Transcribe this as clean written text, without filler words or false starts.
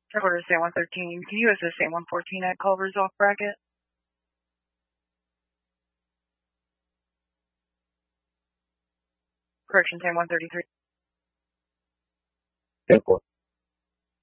Order St. 113. Can you assist St. 114 at Culver's off bracket? Correction, St. 133. 10-4.